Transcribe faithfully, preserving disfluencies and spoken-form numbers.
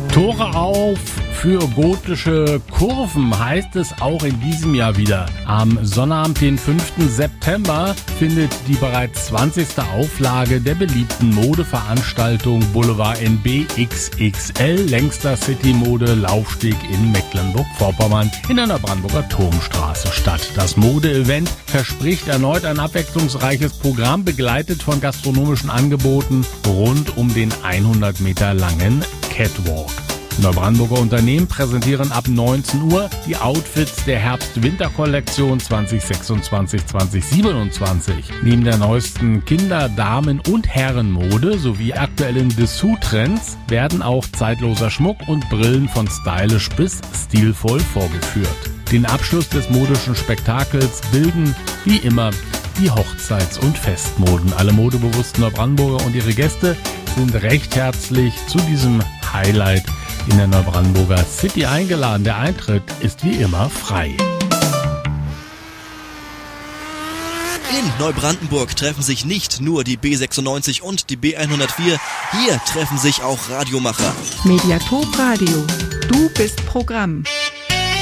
Tore auf für gotische Kurven heißt es auch in diesem Jahr wieder. Am Sonnabend, den fünften September, findet die bereits zwanzigste Auflage der beliebten Modeveranstaltung Boulevard N B X X L längster City-Mode-Laufsteg in Mecklenburg-Vorpommern in der Neubrandenburger Turmstraße statt. Das Mode-Event verspricht erneut ein abwechslungsreiches Programm, begleitet von gastronomischen Angeboten rund um den hundert Meter langen Catwalk. Neubrandenburger Unternehmen präsentieren ab neunzehn Uhr die Outfits der Herbst-Winter-Kollektion zwanzig sechsundzwanzig zwanzig siebenundzwanzig. Neben der neuesten Kinder-, Damen- und Herrenmode sowie aktuellen Dessous-Trends werden auch zeitloser Schmuck und Brillen von stylisch bis stilvoll vorgeführt. Den Abschluss des modischen Spektakels bilden, wie immer, die Hochzeits- und Festmoden. Alle modebewussten Neubrandenburger und ihre Gäste sind recht herzlich zu diesem Highlight in der Neubrandenburger City eingeladen. Der Eintritt ist wie immer frei. In Neubrandenburg treffen sich nicht nur die B sechsundneunzig und die B hundertvier, hier treffen sich auch Radiomacher. Mediatop Radio. Du bist Programm.